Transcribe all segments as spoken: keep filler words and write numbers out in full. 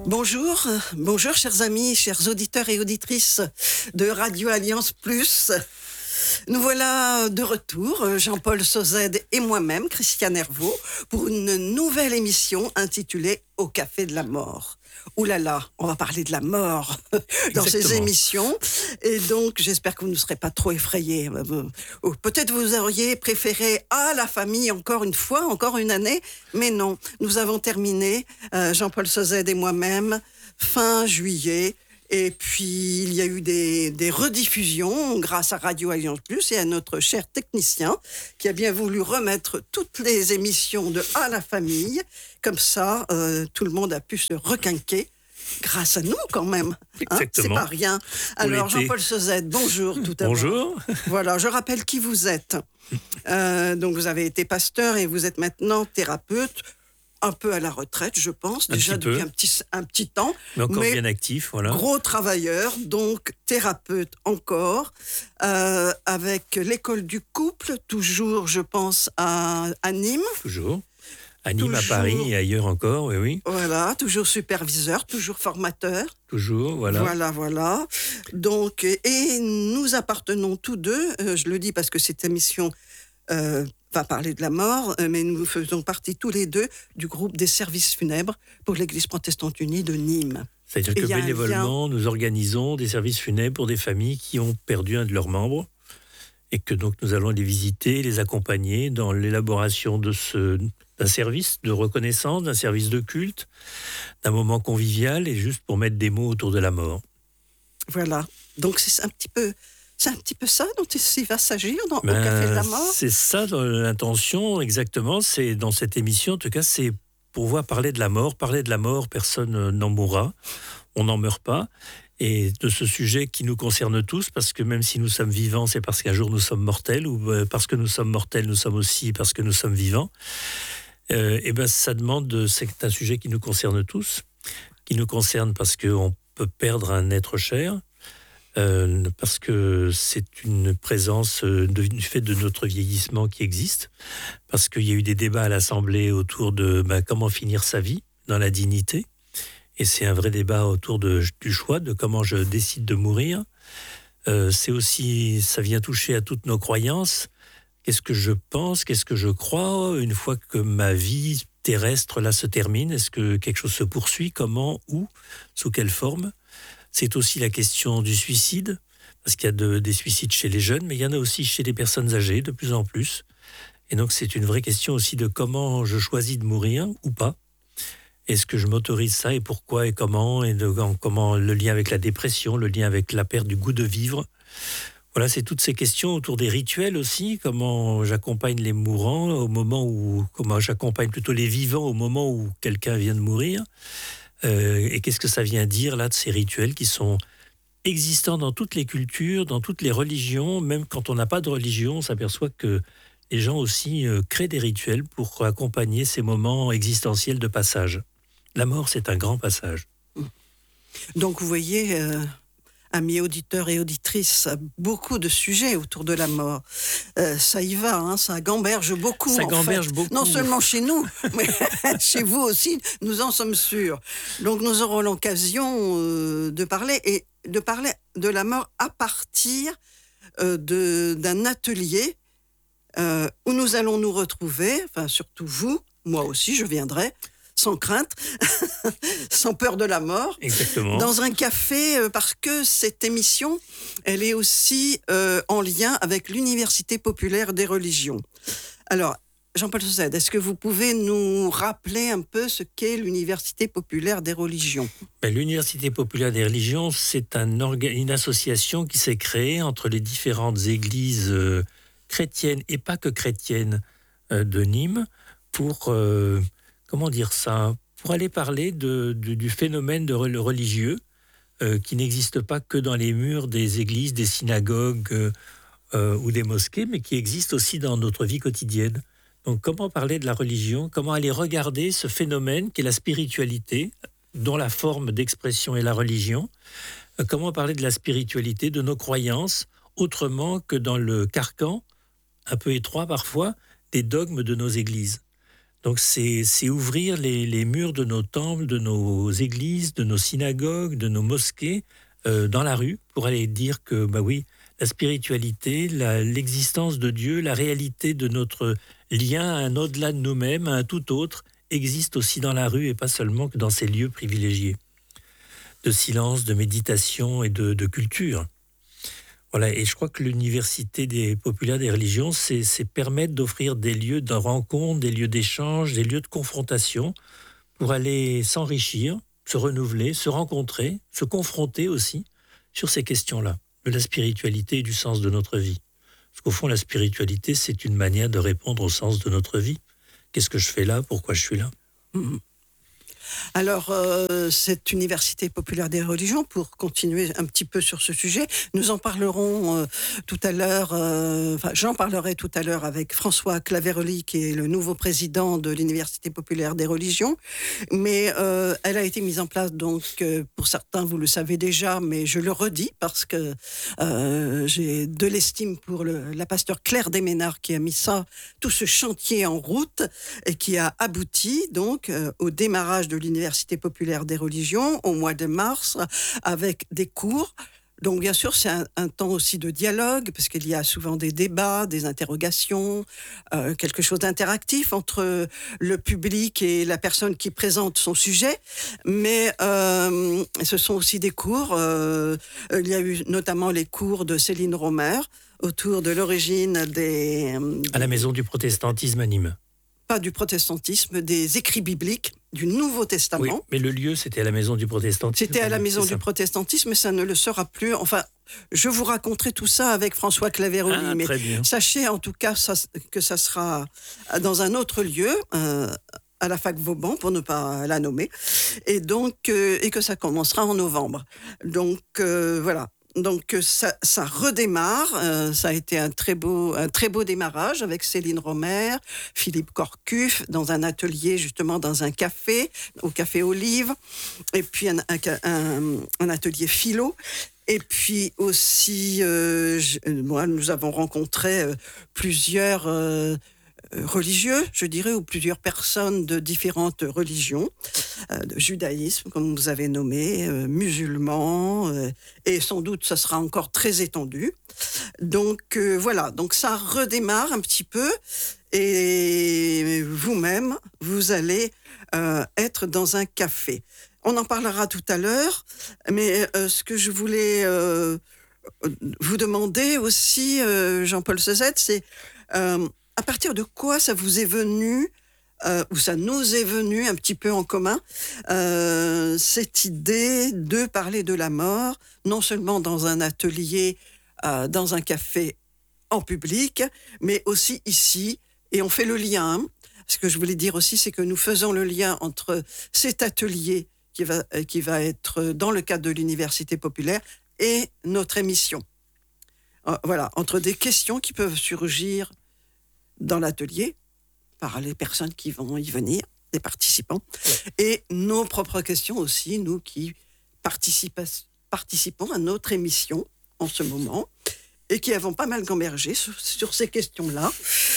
Bonjour, bonjour chers amis, chers auditeurs et auditrices de Radio Alliance Plus. Nous voilà de retour, Jean-Paul Sauzède et moi-même, Christiane Hervaux, pour une nouvelle émission intitulée Au Café de la Mort. Ouh là là, on va parler de la mort dans Exactement. ces émissions. Et donc, j'espère que vous ne serez pas trop effrayés. Ou peut-être vous auriez préféré « Ah, la famille, encore une fois, encore une année ». Mais non, nous avons terminé, euh, Jean-Paul Sauzède et moi-même, fin juillet. Et puis, il y a eu des, des rediffusions grâce à Radio Alliance Plus et à notre cher technicien qui a bien voulu remettre toutes les émissions de À la famille. Comme ça, euh, tout le monde a pu se requinquer grâce à nous quand même. Hein, Exactement. c'est pas rien. Alors, Jean-Paul Sauzède, bonjour tout d'abord. Bonjour. Voilà, je rappelle qui vous êtes. Euh, donc, vous avez été pasteur et vous êtes maintenant thérapeute. Un peu à la retraite, je pense, Un déjà petit depuis peu. un petit, un petit temps. Mais encore mais bien actif, voilà. Gros travailleur, donc thérapeute encore, euh, avec l'école du couple, toujours, je pense, à, à Nîmes. Toujours. À Nîmes, à Toujours. Paris et ailleurs encore, oui, oui. Voilà, toujours superviseur, toujours formateur. Toujours, voilà. Voilà, voilà. Donc, et nous appartenons tous deux, euh, je le dis parce que cette émission euh, va parler de la mort, euh, mais nous faisons partie tous les deux du groupe des services funèbres pour l'Église protestante unie de Nîmes. C'est-à-dire Et que il y a un bénévolement, nous organisons des services funèbres pour des familles qui ont perdu un de leurs membres et que donc nous allons les visiter, les accompagner dans l'élaboration de ce, d'un service de reconnaissance, d'un service de culte, d'un moment convivial et juste pour mettre des mots autour de la mort. Voilà. Donc c'est un petit peu, c'est un petit peu ça dont il va s'agir dans Ben, Au Café de la Mort. C'est ça l'intention, exactement. C'est dans cette émission, en tout cas, c'est pour pouvoir parler de la mort. Parler de la mort, personne n'en mourra. On n'en meurt pas. Et de ce sujet qui nous concerne tous, parce que même si nous sommes vivants, c'est parce qu'un jour nous sommes mortels, ou parce que nous sommes mortels, nous sommes aussi parce que nous sommes vivants. Euh, et ben, ça demande, c'est un sujet qui nous concerne tous, qui nous concerne parce qu'on peut perdre un être cher. Euh, parce que c'est une présence euh, de, du fait de notre vieillissement qui existe, parce qu'il y a eu des débats à l'Assemblée autour de ben, comment finir sa vie dans la dignité, et c'est un vrai débat autour de, du choix, de comment je décide de mourir. Euh, c'est aussi, ça vient toucher à toutes nos croyances. Qu'est-ce que je pense, qu'est-ce que je crois, une fois que ma vie terrestre là se termine, est-ce que quelque chose se poursuit, comment, où, sous quelle forme? C'est aussi la question du suicide, parce qu'il y a de, des suicides chez les jeunes, mais il y en a aussi chez les personnes âgées, de plus en plus. Et donc, c'est une vraie question aussi de comment je choisis de mourir ou pas. Est-ce que je m'autorise ça et pourquoi et comment, et de, comment le lien avec la dépression, le lien avec la perte du goût de vivre. Voilà, c'est toutes ces questions autour des rituels aussi, comment j'accompagne les mourants au moment où, comment j'accompagne plutôt les vivants au moment où quelqu'un vient de mourir. Euh, et qu'est-ce que ça vient dire là de ces rituels qui sont existants dans toutes les cultures, dans toutes les religions, même quand on n'a pas de religion, on s'aperçoit que les gens aussi euh, créent des rituels pour accompagner ces moments existentiels de passage. La mort, c'est un grand passage. Donc vous voyez, euh, amis auditeurs et auditrices, beaucoup de sujets autour de la mort. Euh, ça y va, hein, ça gamberge beaucoup. Ça en gamberge fait. beaucoup. Non seulement chez nous, mais chez vous aussi, nous en sommes sûrs. Donc nous aurons l'occasion euh, de parler et de parler de la mort à partir euh, de, d'un atelier euh, où nous allons nous retrouver, enfin surtout vous, moi aussi je viendrai, sans crainte, sans peur de la mort. Exactement. Dans un café, euh, parce que cette émission, elle est aussi euh, en lien avec l'Université populaire des religions. Alors, Jean-Paul Sauzède, est-ce que vous pouvez nous rappeler un peu ce qu'est l'Université populaire des religions ? Ben, L'Université populaire des religions, c'est un orga- une association qui s'est créée entre les différentes églises euh, chrétiennes et pas que chrétiennes euh, de Nîmes pour... Euh, comment dire ça, pour aller parler de, de, du phénomène de re- religieux euh, qui n'existe pas que dans les murs des églises, des synagogues euh, euh, ou des mosquées, mais qui existe aussi dans notre vie quotidienne. Donc comment parler de la religion, comment aller regarder ce phénomène qui est la spiritualité, dont la forme d'expression est la religion, euh, comment parler de la spiritualité, de nos croyances, autrement que dans le carcan, un peu étroit parfois, des dogmes de nos églises. Donc c'est, c'est ouvrir les, les murs de nos temples, de nos églises, de nos synagogues, de nos mosquées euh, dans la rue pour aller dire que, bah oui, la spiritualité, la, l'existence de Dieu, la réalité de notre lien à un au-delà de nous-mêmes, à un tout autre, existe aussi dans la rue et pas seulement que dans ces lieux privilégiés de silence, de méditation et de, de culture. Voilà, et je crois que l'université des populaires des religions, c'est, c'est permettre d'offrir des lieux de rencontre, des lieux d'échange, des lieux de confrontation pour aller s'enrichir, se renouveler, se rencontrer, se confronter aussi sur ces questions-là, de la spiritualité et du sens de notre vie. Parce qu'au fond, la spiritualité, c'est une manière de répondre au sens de notre vie. Qu'est-ce que je fais là? Pourquoi je suis là? Mmh. Alors, euh, cette université populaire des religions, pour continuer un petit peu sur ce sujet, nous en parlerons euh, tout à l'heure, euh, enfin, j'en parlerai tout à l'heure avec François Claveroli, qui est le nouveau président de l'université populaire des religions. Mais euh, elle a été mise en place, donc, euh, pour certains, vous le savez déjà, mais je le redis parce que euh, j'ai de l'estime pour le, la pasteure Claire Desménard qui a mis ça, tout ce chantier en route et qui a abouti, donc, euh, au démarrage de l'Université populaire des religions au mois de mars avec des cours. Donc bien sûr, c'est un, un temps aussi de dialogue parce qu'il y a souvent des débats, des interrogations, euh, quelque chose d'interactif entre le public et la personne qui présente son sujet. Mais euh, ce sont aussi des cours. Euh, il y a eu notamment les cours de Céline Romer autour de l'origine des... À la Maison du protestantisme à Nîmes. Pas du protestantisme, des écrits bibliques du Nouveau Testament. Oui, mais le lieu, c'était à la Maison du protestantisme. C'était à la Maison du protestantisme, mais ça ne le sera plus. Enfin, je vous raconterai tout ça avec François Claveroli. Ah, mais très bien. sachez en tout cas ça, que ça sera dans un autre lieu, euh, à la fac Vauban, pour ne pas la nommer, et, donc, euh, et que ça commencera en novembre. Donc, euh, voilà. Donc ça, ça redémarre, euh, ça a été un très beau, un très beau démarrage avec Céline Romer, Philippe Corcuff, dans un atelier justement dans un café, au Café Olive, et puis un, un, un, un atelier philo. Et puis aussi, euh, je, moi, nous avons rencontré euh, plusieurs euh, religieux, je dirais, ou plusieurs personnes de différentes religions, euh, de judaïsme, comme vous avez nommé, euh, musulmans, euh, et sans doute ça sera encore très étendu. Donc euh, voilà, donc ça redémarre un petit peu, et vous-même, vous allez euh, être dans un café. On en parlera tout à l'heure, mais euh, ce que je voulais euh, vous demander aussi, euh, Jean-Paul Sezette, c'est... Euh, à partir de quoi ça vous est venu, euh, ou ça nous est venu un petit peu en commun, euh, cette idée de parler de la mort, non seulement dans un atelier, euh, dans un café en public, mais aussi ici, et on fait le lien. Ce que je voulais dire aussi, c'est que nous faisons le lien entre cet atelier qui va, qui va être dans le cadre de l'Université populaire et notre émission. Euh, voilà, entre des questions qui peuvent surgir dans l'atelier, par les personnes qui vont y venir, des participants, et nos propres questions aussi, nous qui participons à notre émission en ce moment, et qui avons pas mal gambergé sur, sur ces questions-là,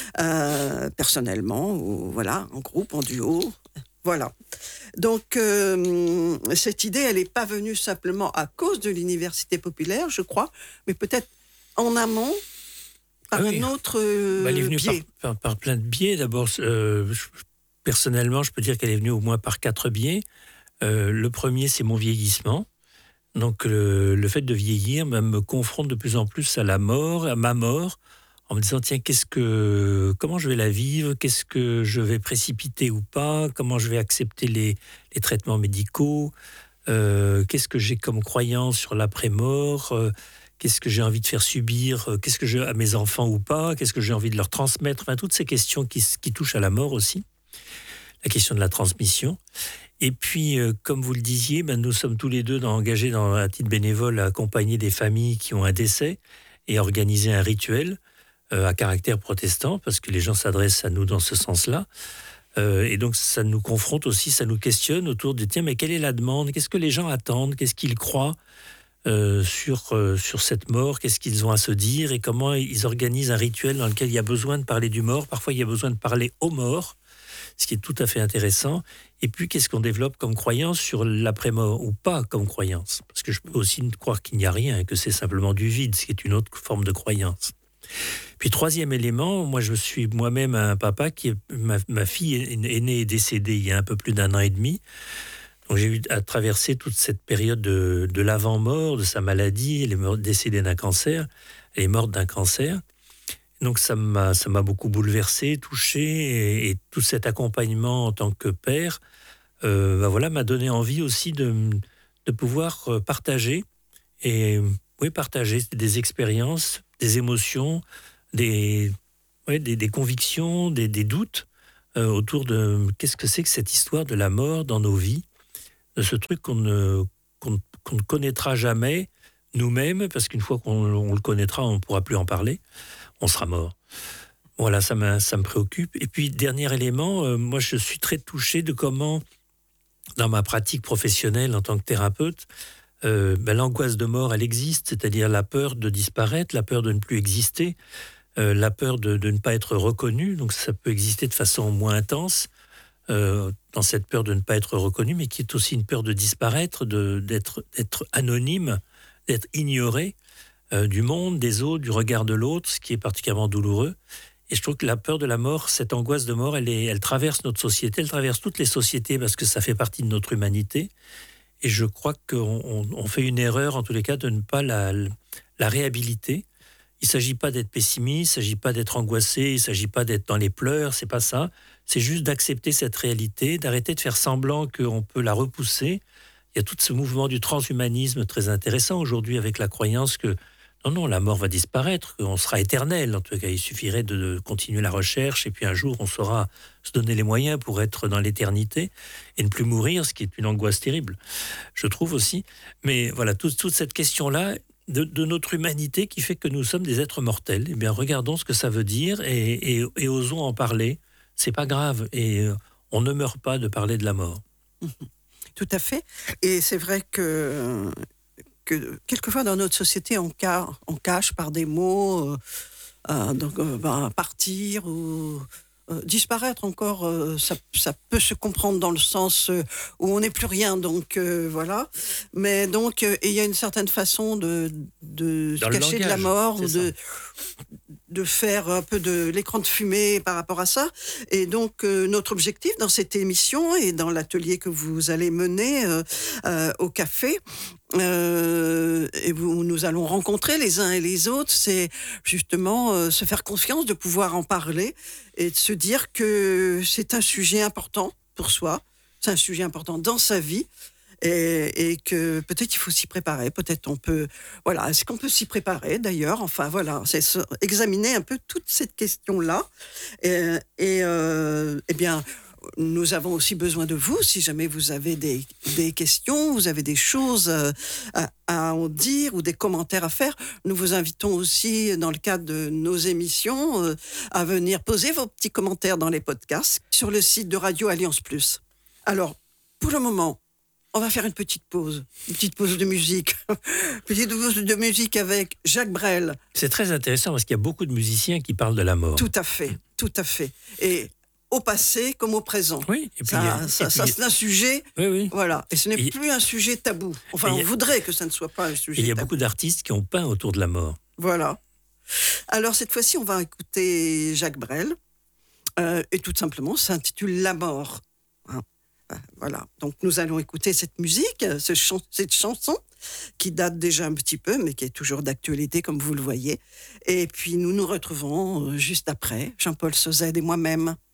euh, personnellement, ou voilà, en groupe, en duo, voilà. Donc, euh, cette idée, elle n'est pas venue simplement à cause de l'Université populaire, je crois, mais peut-être en amont, par oui. un autre euh, bah, elle est venue biais. Par, par, par plein de biais. D'abord, euh, je, personnellement, je peux dire qu'elle est venue au moins par quatre biais. Euh, le premier, c'est mon vieillissement. Donc, le, le fait de vieillir bah, me confronte de plus en plus à la mort, à ma mort, en me disant, tiens, qu'est-ce que, comment je vais la vivre? Qu'est-ce que je vais précipiter ou pas? Comment je vais accepter les, les traitements médicaux? euh, Qu'est-ce que j'ai comme croyance sur l'après-mort? euh, Qu'est-ce que j'ai envie de faire subir? Qu'est-ce que j'ai à mes enfants ou pas? Qu'est-ce que j'ai envie de leur transmettre? Enfin, toutes ces questions qui, qui touchent à la mort aussi. La question de la transmission. Et puis, euh, comme vous le disiez, ben, nous sommes tous les deux dans, engagés dans un titre bénévole à accompagner des familles qui ont un décès et à organiser un rituel euh, à caractère protestant, parce que les gens s'adressent à nous dans ce sens-là. Euh, et donc, ça nous confronte aussi, ça nous questionne autour de, tiens, mais quelle est la demande? Qu'est-ce que les gens attendent? Qu'est-ce qu'ils croient Euh, sur, euh, sur cette mort, qu'est-ce qu'ils ont à se dire et comment ils organisent un rituel dans lequel il y a besoin de parler du mort. Parfois, il y a besoin de parler aux morts, ce qui est tout à fait intéressant. Et puis, qu'est-ce qu'on développe comme croyance sur l'après-mort ou pas comme croyance? Parce que je peux aussi croire qu'il n'y a rien, que c'est simplement du vide, ce qui est une autre forme de croyance. Puis, troisième élément, moi, je suis moi-même un papa qui est, ma, ma fille est, est née et décédée il y a un peu plus d'un an et demi. Donc, j'ai eu à traverser toute cette période de, de l'avant-mort, de sa maladie. Elle est morte, décédée d'un cancer. Elle est morte d'un cancer. Donc, ça m'a, ça m'a beaucoup bouleversé, touché. Et, et tout cet accompagnement en tant que père euh, ben voilà, m'a donné envie aussi de, de pouvoir partager. Et oui, partager des expériences, des émotions, des, ouais, des, des convictions, des, des doutes euh, autour de qu'est-ce que c'est que cette histoire de la mort dans nos vies. De ce truc qu'on ne, qu'on, qu'on ne connaîtra jamais nous-mêmes, parce qu'une fois qu'on on le connaîtra, on ne pourra plus en parler, on sera mort. Voilà, ça, m'a, ça me préoccupe. Et puis, dernier élément, euh, moi je suis très touché de comment, dans ma pratique professionnelle en tant que thérapeute, euh, ben, l'angoisse de mort, elle existe, c'est-à-dire la peur de disparaître, la peur de ne plus exister, euh, la peur de, de ne pas être reconnu, donc ça peut exister de façon moins intense, Euh, dans cette peur de ne pas être reconnu, mais qui est aussi une peur de disparaître, de, d'être, d'être anonyme, d'être ignoré euh, du monde, des autres, du regard de l'autre, ce qui est particulièrement douloureux. Et je trouve que la peur de la mort, cette angoisse de mort, elle, est, elle traverse notre société, elle traverse toutes les sociétés parce que ça fait partie de notre humanité. Et je crois qu'on on, on fait une erreur, en tous les cas, de ne pas la, la réhabiliter. Il ne s'agit pas d'être pessimiste, il ne s'agit pas d'être angoissé, il ne s'agit pas d'être dans les pleurs, c'est pas ça. C'est juste d'accepter cette réalité, d'arrêter de faire semblant qu'on peut la repousser. Il y a tout ce mouvement du transhumanisme très intéressant aujourd'hui avec la croyance que non, non, la mort va disparaître, qu'on sera éternel. En tout cas, il suffirait de continuer la recherche et puis un jour, on saura se donner les moyens pour être dans l'éternité et ne plus mourir, ce qui est une angoisse terrible, je trouve aussi. Mais voilà, tout, toute cette question-là, De, de notre humanité qui fait que nous sommes des êtres mortels. Eh bien, regardons ce que ça veut dire et, et, et osons en parler. C'est pas grave et euh, on ne meurt pas de parler de la mort. Tout à fait. Et c'est vrai que, que quelquefois dans notre société, on, ca- on cache par des mots, euh, euh, donc euh, ben, partir ou euh, disparaître encore, euh, ça, ça peut se comprendre dans le sens euh, où on n'est plus rien, donc euh, voilà. Mais donc, euh, il y a une certaine façon de, de se Dans le cacher de langage, la mort, c'est ou de, de faire un peu de l'écran de fumée par rapport à ça. Et donc, euh, notre objectif dans cette émission et dans l'atelier que vous allez mener euh, euh, au café, Euh, et où nous allons rencontrer les uns et les autres, c'est justement euh, se faire confiance, de pouvoir en parler et de se dire que c'est un sujet important pour soi, c'est un sujet important dans sa vie, et, et que peut-être il faut s'y préparer, peut-être on peut, voilà, est-ce qu'on peut s'y préparer d'ailleurs, enfin voilà, c'est se- examiner un peu toute cette question-là, et, et euh, eh bien, nous avons aussi besoin de vous, si jamais vous avez des, des questions, vous avez des choses euh, à, à en dire ou des commentaires à faire. Nous vous invitons aussi, dans le cadre de nos émissions, euh, à venir poser vos petits commentaires dans les podcasts sur le site de Radio Alliance Plus. Alors, pour le moment, on va faire une petite pause, une petite pause de musique. Petite pause de musique avec Jacques Brel. C'est très intéressant parce qu'il y a beaucoup de musiciens qui parlent de la mort. Tout à fait, tout à fait. Et au passé comme au présent. Oui, et puis ça, il y a- ça, et puis ça, il y a- c'est un sujet, Oui, oui. voilà, et ce n'est Et- plus un sujet tabou. Enfin, et il on y a- voudrait que ça ne soit pas un Et sujet il y a tabou. beaucoup d'artistes qui ont peint autour de la mort. Voilà. Alors, cette fois-ci, on va écouter Jacques Brel, euh, et tout simplement, ça s'intitule La mort. Hein. Euh, Voilà. Donc, nous allons écouter cette musique, ce chan- cette chanson, qui date déjà un petit peu, mais qui est toujours d'actualité, comme vous le voyez. Et puis, nous nous retrouvons euh, juste après, Jean-Paul Sauzet et moi-même.